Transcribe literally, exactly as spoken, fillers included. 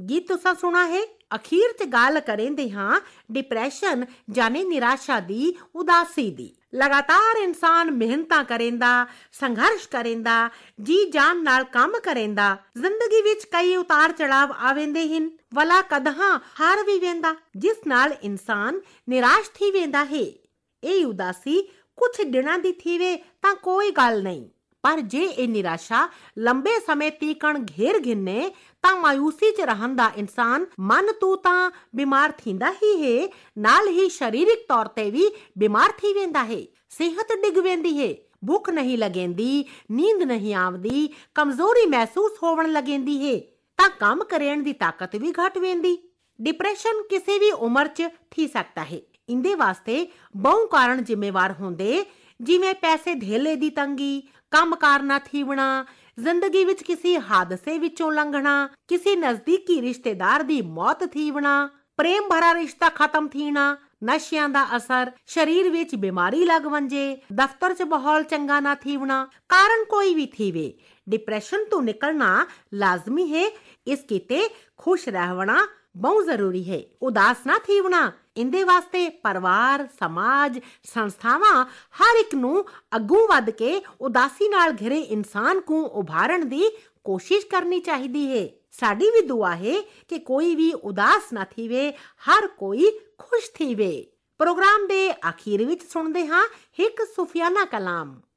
गीत तुसां सुना है। अखीर च गाल करेंदे हां डिप्रैशन जाने निराशा दी, उदासी दी। लगातार इंसान मेहनतां करेंदा, संघर्ष करेंदा, जी जान नाल काम करेंदा। जिंदगी विच कई उतार चढ़ाव आवेंदे हिन, वला कदहां हार भी वेंदा, जिस नाल इंसान निराश थी वेंदा है। ਇਹ ਉਦਾਸੀ ਕੁਝ ਦਿਨਾਂ ਦੀ ਥੀਵੇ ਤਾਂ ਕੋਈ ਗੱਲ ਨਹੀਂ, ਪਰ ਜੇ ਇਹ ਨਿਰਾਸ਼ਾ ਲੰਬੇ ਸਮੇਂ ਤੀਕਣ ਘੇਰ ਘਿੰਨੇ ਤਾਂ ਮਾਯੂਸੀ ਚ ਰਹਿਣ ਦਾ ਇਨਸਾਨ ਮਨ ਤੋਂ ਤਾਂ ਬਿਮਾਰ ਥੀਂਦਾ ਹੀ ਹੈ, ਨਾਲ ਹੀ ਸਰੀਰਕ ਤੌਰ ਤੇ ਵੀ ਬਿਮਾਰ ਥੀ ਵੇਂਦਾ ਹੈ। ਸਿਹਤ ਡਿੱਗ ਵੇਂਦੀ ਹੈ, ਭੁੱਖ ਨਹੀਂ ਲੱਗੇਂਦੀ, ਨੀਂਦ ਨਹੀਂ ਆਉਂਦੀ, ਕਮਜ਼ੋਰੀ ਮਹਿਸੂਸ ਹੋਵਣ ਲੱਗੇਂਦੀ ਹੈ, ਤਾਂ ਕੰਮ ਕਰਨ ਦੀ ਤਾਕਤ ਵੀ ਘਟ ਵੇਂਦੀ। ਡਿਪਰੈਸ਼ਨ ਕਿਸੇ ਵੀ ਉਮਰ ਚ ਥੀ ਸਕਦਾ ਹੈ। इंदे वास्ते बहु कारण जिम्मेवार होंदे, जिवें पैसे धेले दी तंगी, काम कार ना थीवना, जिंदगी विच किसी हादसे विचों लंघना, किसी नजदीकी रिश्तेदार दी मौत थीवना, प्रेम भरा रिश्ता खत्म थीना, नशियां दा असर, शरीर विच बीमारी लग वंजे, दफ्तर च माहौल चंगा ना थीवना। कारण कोई भी थीवे, डिप्रेशन तो निकलना लाजमी है। इस किते खुश रहना बहुत जरूरी है। उदास ना थीवना, इंदे वास्ते परिवार, समाज, संस्थावां हर एक नूं अग्गों वध के उदासी नाल घिरे इंसान को उभारण दी कोशिश करनी चाहिदी है। साडी भी दुआ है कि कोई भी उदास ना थीवे, हर कोई खुश थीवे। प्रोग्राम दे आखिर विच सुनदे हां एक सूफियाना कलाम।